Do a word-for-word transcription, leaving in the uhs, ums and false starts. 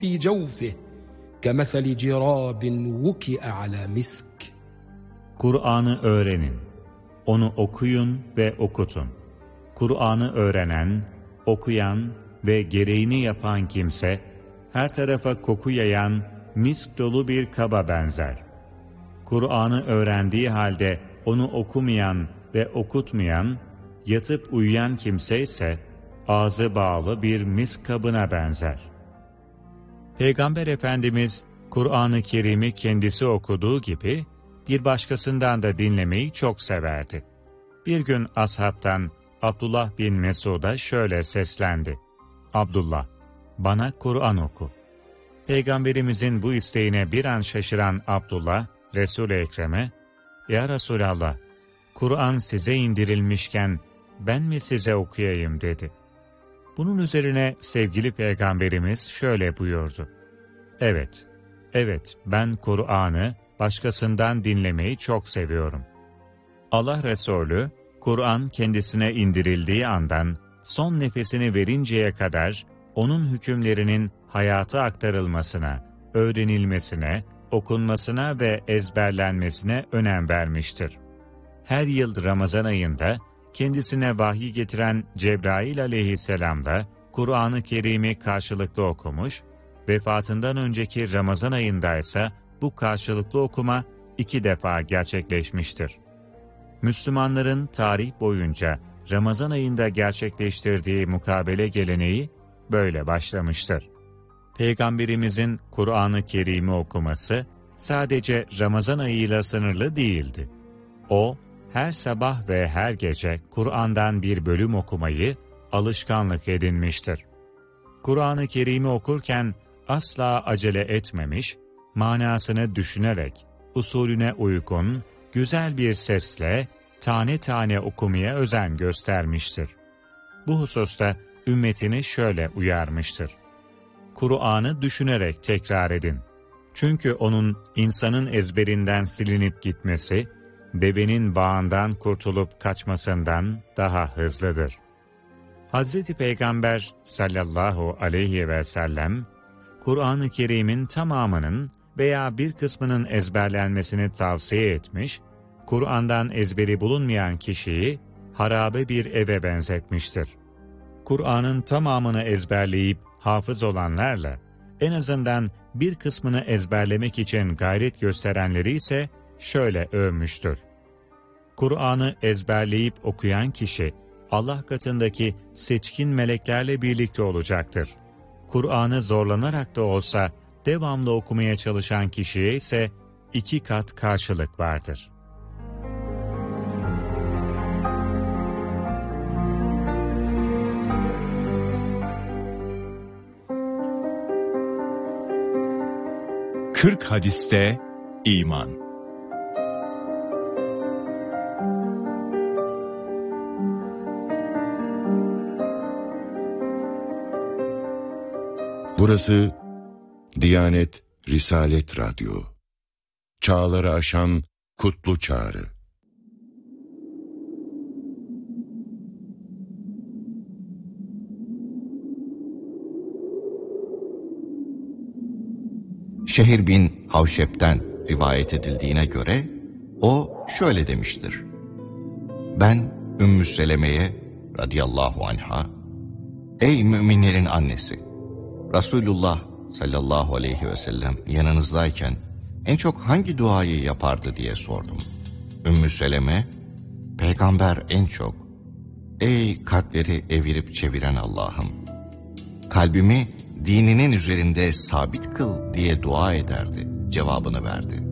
في جوفه كمثل جراب وكئ على مسك. Kur'an'ı öğrenin, onu okuyun ve okutun. Kur'an'ı öğrenen, okuyan ve gereğini yapan kimse, her tarafa koku yayan, misk dolu bir kaba benzer. Kur'an'ı öğrendiği halde onu okumayan ve okutmayan, yatıp uyuyan kimse ise, ağzı bağlı bir misk kabına benzer. Peygamber Efendimiz, Kur'an-ı Kerim'i kendisi okuduğu gibi, bir başkasından da dinlemeyi çok severdi. Bir gün ashabtan Abdullah bin Mesud'a şöyle seslendi: "Abdullah, bana Kur'an oku." Peygamberimizin bu isteğine bir an şaşıran Abdullah, Resul-i Ekrem'e, "Ya Resulallah, Kur'an size indirilmişken ben mi size okuyayım?" dedi. Bunun üzerine sevgili Peygamberimiz şöyle buyurdu: "Evet, evet ben Kur'an'ı başkasından dinlemeyi çok seviyorum." Allah Resulü, Kur'an kendisine indirildiği andan son nefesini verinceye kadar onun hükümlerinin hayata aktarılmasına, öğrenilmesine, okunmasına ve ezberlenmesine önem vermiştir. Her yıl Ramazan ayında kendisine vahiy getiren Cebrail aleyhisselam da Kur'an-ı Kerim'i karşılıklı okumuş, vefatından önceki Ramazan ayında ise bu karşılıklı okuma iki defa gerçekleşmiştir. Müslümanların tarih boyunca Ramazan ayında gerçekleştirdiği mukabele geleneği böyle başlamıştır. Peygamberimizin Kur'an-ı Kerim'i okuması sadece Ramazan ayıyla sınırlı değildi. O, her sabah ve her gece Kur'an'dan bir bölüm okumayı alışkanlık edinmiştir. Kur'an-ı Kerim'i okurken asla acele etmemiş, manasını düşünerek, usulüne uygun, güzel bir sesle, tane tane okumaya özen göstermiştir. Bu hususta ümmetini şöyle uyarmıştır: Kur'an'ı düşünerek tekrar edin. Çünkü onun insanın ezberinden silinip gitmesi, devenin bağından kurtulup kaçmasından daha hızlıdır. Hazreti Peygamber sallallahu aleyhi ve sellem, Kur'an-ı Kerim'in tamamının veya bir kısmının ezberlenmesini tavsiye etmiş, Kur'an'dan ezberi bulunmayan kişiyi harabe bir eve benzetmiştir. Kur'an'ın tamamını ezberleyip hafız olanlarla, en azından bir kısmını ezberlemek için gayret gösterenleri ise şöyle övmüştür: Kur'an'ı ezberleyip okuyan kişi, Allah katındaki seçkin meleklerle birlikte olacaktır. Kur'an'ı zorlanarak da olsa devamlı okumaya çalışan kişiye ise iki kat karşılık vardır. kırk hadiste iman. Burası Diyanet Risalet Radyo. Çağları aşan kutlu çağrı. Şehir bin Havşep'ten rivayet edildiğine göre o şöyle demiştir: Ben Ümmü Seleme'ye radıyallahu anha, ey müminlerin annesi, Resulullah sallallahu aleyhi ve sellem yanınızdayken en çok hangi duayı yapardı diye sordum. Ümmü Seleme, peygamber en çok, ey kalpleri evirip çeviren Allah'ım, kalbimi dininin üzerinde sabit kıl diye dua ederdi cevabını verdi.